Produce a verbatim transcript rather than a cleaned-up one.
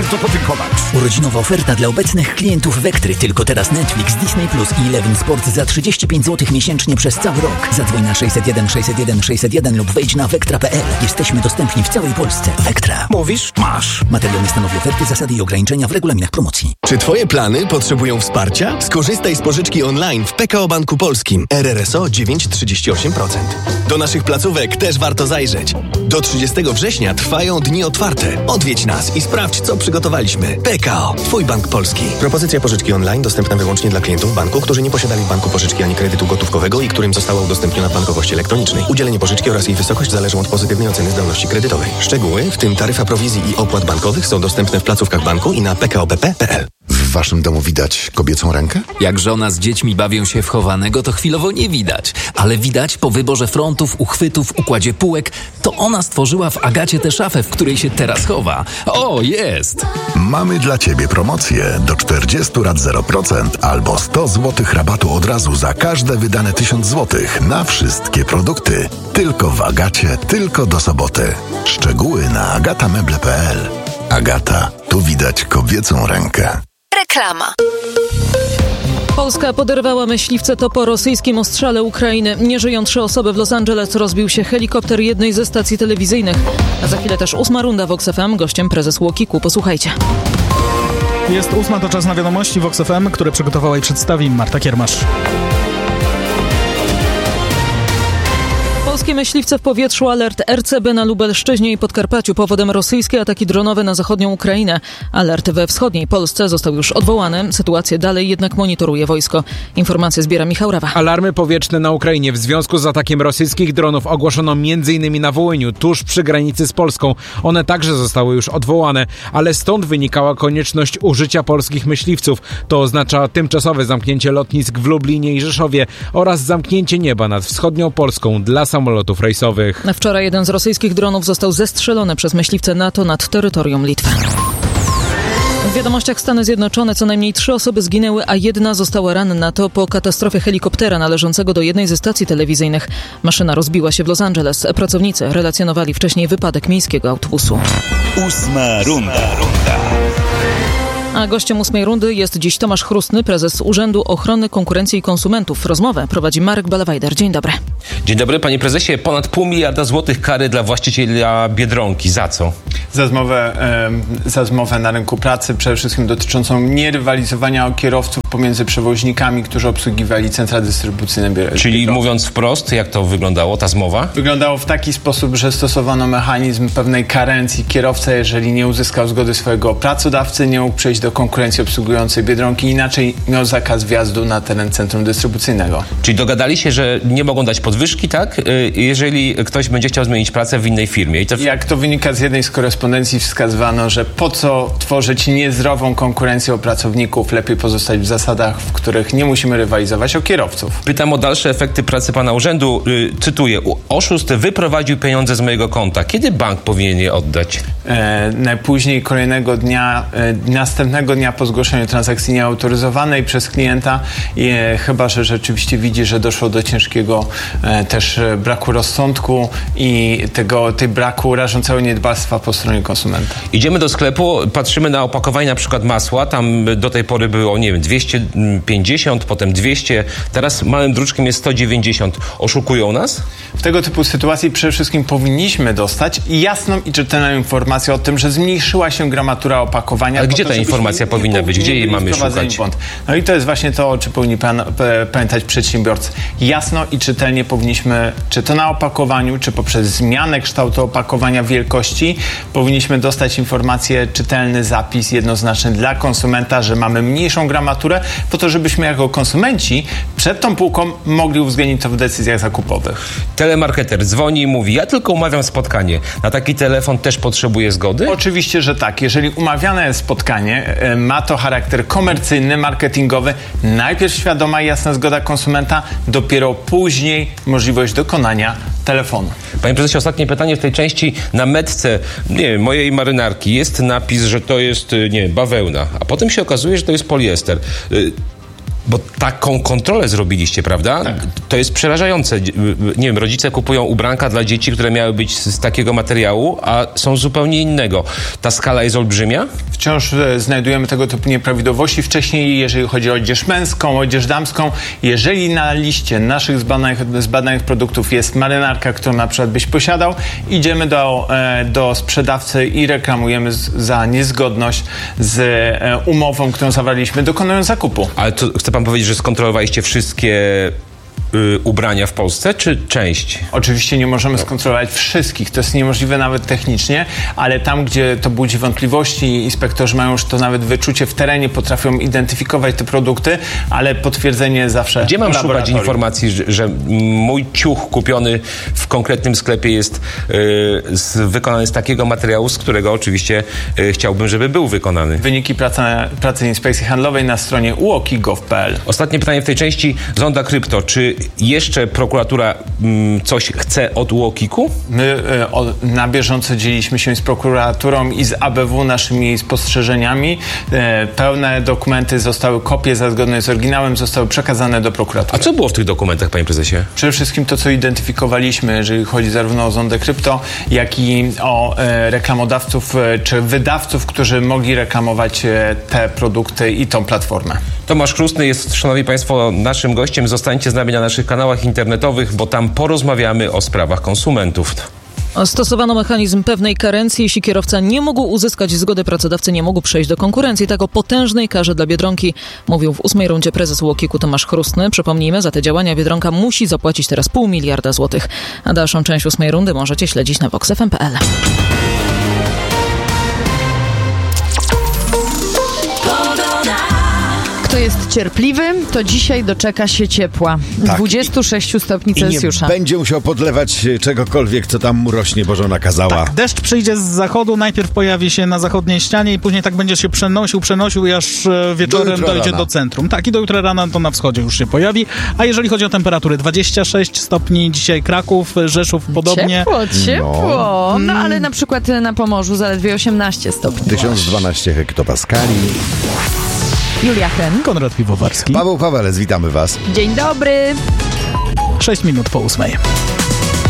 bardzo podziękować. Urodzinowa oferta dla obecnych klientów Wektry. Tylko teraz Netflix, Disney Plus i Eleven Sport za trzydzieści pięć złotych miesięcznie przez cały rok. Zadzwoń na sześćset jeden sześćset jeden sześćset jeden lub wejdź na wektra kropka pe el. Jesteśmy dostępni w całej Polsce. Wektra. Mówisz? Masz. Materiał nie stanowi oferty, zasady i ograniczenia w regulaminach promocji. Czy twoje plany potrzebują wsparcia? Skorzystaj z pożyczki online w P K O Banku Polskim. R R S O dziewięć przecinek trzydzieści osiem procent. Do naszych placówek też warto zajrzeć. Do trzydziestego września trwają dni otwarte. Odwiedź nas i sprawdź, co przygotowaliśmy. P K O. Twój bank polski. Propozycja pożyczki online dostępna wyłącznie dla klientów banku, którzy nie posiadali w banku pożyczki ani kredytu gotówkowego i którym została udostępniona w bankowości elektronicznej. Udzielenie pożyczki oraz jej wysokość zależą od pozytywnej oceny zdolności kredytowej. Szczegóły, w tym taryfa prowizji i opłat bankowych, są dostępne w placówkach banku i na p k o b p kropka p l. W waszym domu widać kobiecą rękę? Jak żona z dziećmi bawią się w chowanego, to chwilowo nie widać. Ale widać po wyborze frontów, uchwytów, układzie półek. To ona stworzyła w Agacie tę szafę, w której się teraz chowa. O, jest! Mamy dla ciebie promocję. Do czterdziestu rat zero procent albo sto złotych rabatu od razu za każde wydane tysiąc złotych na wszystkie produkty. Tylko w Agacie, tylko do soboty. Szczegóły na agatameble kropka p l. Agata, tu widać kobiecą rękę. Reklama. Polska poderwała myśliwce po rosyjskim ostrzale Ukrainy. Nie żyją trzy osoby. W Los Angeles rozbił się helikopter jednej ze stacji telewizyjnych. A za chwilę też ósma runda Vox F M. Gościem prezes Łokiku. Posłuchajcie. Jest ósma, to czas na wiadomości Vox F M, które przygotowała i przedstawi Marta Kiermasz. Polskie myśliwce w powietrzu, alert R C B na Lubelszczyźnie i Podkarpaciu. Powodem rosyjskie ataki dronowe na zachodnią Ukrainę. Alert we wschodniej Polsce został już odwołany. Sytuację dalej jednak monitoruje wojsko. Informacje zbiera Michał Rawa. Alarmy powietrzne na Ukrainie w związku z atakiem rosyjskich dronów ogłoszono między innymi na Wołyniu, tuż przy granicy z Polską. One także zostały już odwołane, ale stąd wynikała konieczność użycia polskich myśliwców. To oznacza tymczasowe zamknięcie lotnisk w Lublinie i Rzeszowie oraz zamknięcie nieba nad wschodnią Polską dla samolotów rejsowych. Na wczoraj jeden z rosyjskich dronów został zestrzelony przez myśliwce NATO nad terytorium Litwy. W wiadomościach Stany Zjednoczone co najmniej trzy osoby zginęły, a jedna została ranna. To po katastrofie helikoptera należącego do jednej ze stacji telewizyjnych. Maszyna rozbiła się w Los Angeles. Pracownicy relacjonowali wcześniej wypadek miejskiego autobusu. Ósma runda. A gościem ósmej rundy jest dziś Tomasz Chrustny, prezes Urzędu Ochrony Konkurencji i Konsumentów. Rozmowę prowadzi Marek Balawajder. Dzień dobry. Dzień dobry, panie prezesie. Ponad pół miliarda złotych kary dla właściciela Biedronki. Za co? Za zmowę, e, za zmowę na rynku pracy, przede wszystkim dotyczącą nierywalizowania kierowców pomiędzy przewoźnikami, którzy obsługiwali centra dystrybucyjne Biedronki. Czyli mówiąc wprost, jak to wyglądało, ta zmowa? Wyglądało w taki sposób, że stosowano mechanizm pewnej karencji. Kierowca, jeżeli nie uzyskał zgody swojego pracodawcy, nie mógł przejść do konkurencji obsługującej Biedronki, inaczej miał zakaz wjazdu na teren centrum dystrybucyjnego. Czyli dogadali się, że nie mogą dać podwyżki, tak? Jeżeli ktoś będzie chciał zmienić pracę w innej firmie. I to... Jak to wynika z jednej z korespondencji, wskazywano, że po co tworzyć niezdrową konkurencję o pracowników, lepiej pozostać w zasadach, w których nie musimy rywalizować o kierowców. Pytam o dalsze efekty pracy pana urzędu. Yy, cytuję, oszust wyprowadził pieniądze z mojego konta. Kiedy bank powinien je oddać? E, najpóźniej kolejnego dnia, e, następnego dnia po zgłoszeniu transakcji nieautoryzowanej przez klienta, e, chyba że rzeczywiście widzi, że doszło do ciężkiego e, też e, braku rozsądku i tego, tej braku rażącego niedbalstwa po stronie konsumenta. Idziemy do sklepu, patrzymy na opakowanie na przykład masła, tam do tej pory było, nie wiem, dwieście pięćdziesiąt, potem dwieście, teraz małym druczkiem jest sto dziewięćdziesiąt. Oszukują nas? W tego typu sytuacji przede wszystkim powinniśmy dostać jasną i czytelną informację o tym, że zmniejszyła się gramatura opakowania. Ale gdzie ta informacja powinna być? Gdzie jej mamy szukać? No i to jest właśnie to, o czym powinni pan, pamiętać przedsiębiorcy. Jasno i czytelnie powinniśmy, czy to na opakowaniu, czy poprzez zmianę kształtu opakowania, wielkości, powinniśmy dostać informację, czytelny zapis jednoznaczny dla konsumenta, że mamy mniejszą gramaturę, po to, żebyśmy jako konsumenci przed tą półką mogli uwzględnić to w decyzjach zakupowych. Telemarketer dzwoni i mówi, ja tylko umawiam spotkanie. Na taki telefon też potrzebuje zgody? Oczywiście, że tak. Jeżeli umawiane jest spotkanie, ma to charakter komercyjny, marketingowy, najpierw świadoma i jasna zgoda konsumenta, dopiero później możliwość dokonania telefonu. Panie prezesie, ostatnie pytanie w tej części. Na metce, nie wiem, mojej marynarki jest napis, że to jest, nie wiem, bawełna, a potem się okazuje, że to jest poliester. Bo taką kontrolę zrobiliście, prawda? Tak. To jest przerażające. Nie wiem, rodzice kupują ubranka dla dzieci, które miały być z takiego materiału, a są zupełnie innego. Ta skala jest olbrzymia? Wciąż znajdujemy tego typu nieprawidłowości. Wcześniej, jeżeli chodzi o odzież męską, odzież damską, jeżeli na liście naszych zbadanych, zbadanych produktów jest marynarka, którą na przykład byś posiadał, idziemy do, do sprzedawcy i reklamujemy z, za niezgodność z umową, którą zawarliśmy, dokonując zakupu. Ale to chcę pan powiedzieć, że skontrolowaliście wszystkie y, ubrania w Polsce, czy część? Oczywiście nie możemy skontrolować wszystkich, to jest niemożliwe nawet technicznie, ale tam, gdzie to budzi wątpliwości, inspektorzy mają już to nawet wyczucie w terenie, potrafią identyfikować te produkty, ale potwierdzenie zawsze Gdzie mam szukać informacji, że, że mój ciuch kupiony w konkretnym sklepie jest y, z, wykonany z takiego materiału, z którego oczywiście y, chciałbym, żeby był wykonany? Wyniki pracy, pracy Inspekcji Handlowej na stronie u o k i kropka gov kropka p l. Ostatnie pytanie w tej części. Zonda Krypto. Czy jeszcze prokuratura mm, coś chce od u o k i ku? My y, o, na bieżąco dzieliliśmy się z prokuraturą i z a b w naszymi spostrzeżeniami. Y, pełne dokumenty zostały, kopie zgodne z oryginałem zostały przekazane do prokuratury. A co było w tych dokumentach, panie prezesie? Przede wszystkim to, co identyfikowaliśmy, jeżeli chodzi zarówno o Zondę Krypto, jak i o y, reklamodawców y, czy wydawców, którzy mogli reklamować y, te produkty i tą platformę. Tomasz Chrustny jest, szanowni państwo, naszym gościem. Zostańcie z nami na naszych kanałach internetowych, bo tam porozmawiamy o sprawach konsumentów. Stosowano mechanizm pewnej karencji. Jeśli kierowca nie mógł uzyskać zgody pracodawcy, nie mógł przejść do konkurencji. Tak o potężnej karze dla Biedronki mówił w ósmej rundzie prezes u o k i ku Tomasz Chrustny. Przypomnijmy, za te działania Biedronka musi zapłacić teraz pół miliarda złotych. A dalszą część ósmej rundy możecie śledzić na vox f m kropka p l. Kto jest cierpliwy, to dzisiaj doczeka się ciepła. Tak. dwadzieścia sześć stopni I Celsjusza. nie będzie musiał podlewać czegokolwiek, co tam mu rośnie, bo żona kazała. Tak, deszcz przyjdzie z zachodu, najpierw pojawi się na zachodniej ścianie i później tak będzie się przenosił, przenosił i aż wieczorem do dojdzie rana. do centrum. Tak, i do jutra rana to na wschodzie już się pojawi. A jeżeli chodzi o temperatury, dwadzieścia sześć stopni dzisiaj Kraków, Rzeszów podobnie. Ciepło, ciepło. No, no ale na przykład na Pomorzu zaledwie osiemnaście stopni. tysiąc dwanaście hektopaskali. Julia Hen. Konrad Piwowarski. Paweł Pawelec, witamy was. Dzień dobry. sześć minut po ósmej.